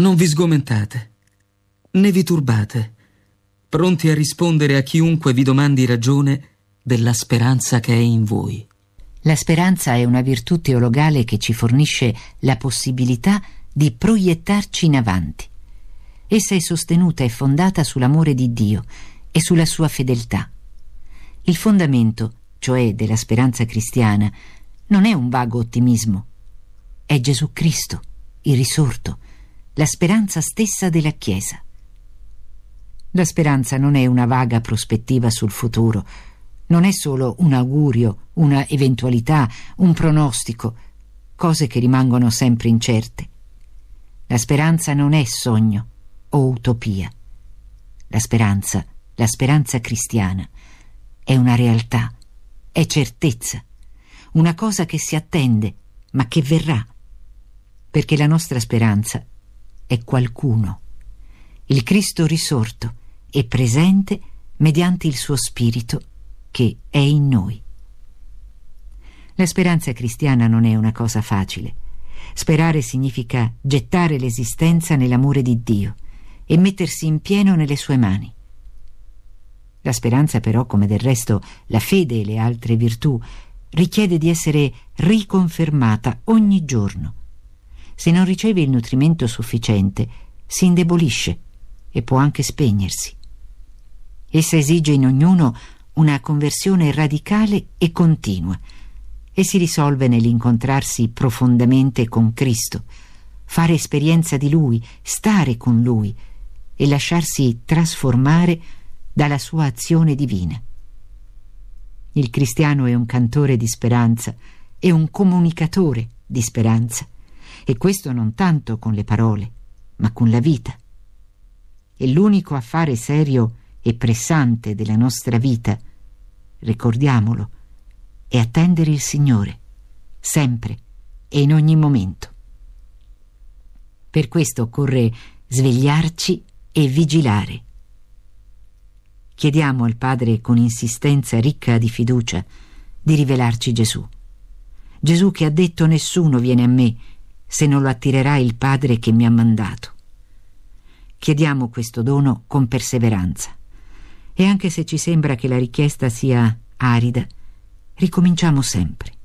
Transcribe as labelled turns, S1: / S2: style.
S1: Non vi sgomentate, né vi turbate, pronti a rispondere a chiunque vi domandi ragione della speranza che è in voi.
S2: La speranza è una virtù teologale che ci fornisce la possibilità di proiettarci in avanti. Essa è sostenuta e fondata sull'amore di Dio e sulla sua fedeltà. Il fondamento, cioè della speranza cristiana, non è un vago ottimismo. È Gesù Cristo, il risorto, la speranza stessa della Chiesa. La speranza non è una vaga prospettiva sul futuro, non è solo un augurio, una eventualità, un pronostico, cose che rimangono sempre incerte. La speranza non è sogno o utopia. La speranza cristiana, è una realtà, è certezza, una cosa che si attende, ma che verrà, perché la nostra speranza è qualcuno, il Cristo risorto e presente mediante il suo Spirito che è in noi. La speranza cristiana non è una cosa facile. Sperare significa gettare l'esistenza nell'amore di Dio e mettersi in pieno nelle sue mani. La speranza però, come del resto la fede e le altre virtù, richiede di essere riconfermata ogni giorno. Se non riceve il nutrimento sufficiente, si indebolisce e può anche spegnersi. Essa esige in ognuno una conversione radicale e continua e si risolve nell'incontrarsi profondamente con Cristo, fare esperienza di Lui, stare con Lui e lasciarsi trasformare dalla sua azione divina. Il cristiano è un cantore di speranza e un comunicatore di speranza, e questo non tanto con le parole, ma con la vita. E l'unico affare serio e pressante della nostra vita, ricordiamolo, è attendere il Signore, sempre e in ogni momento. Per questo occorre svegliarci e vigilare. Chiediamo al Padre con insistenza ricca di fiducia di rivelarci Gesù. Gesù che ha detto: nessuno viene a me se non lo attirerà il Padre che mi ha mandato. Chiediamo questo dono con perseveranza. E anche se ci sembra che la richiesta sia arida, ricominciamo sempre.